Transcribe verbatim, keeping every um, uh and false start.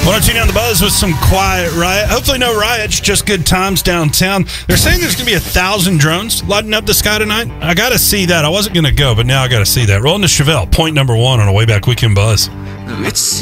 Want to tune down the buzz with some quiet riot. Hopefully no riots, just good times downtown. They're saying there's going to be a thousand drones lighting up the sky tonight. I got to see that. I wasn't going to go, but now I got to see that. Rolling to Chevelle, point number one on a way back weekend buzz. It's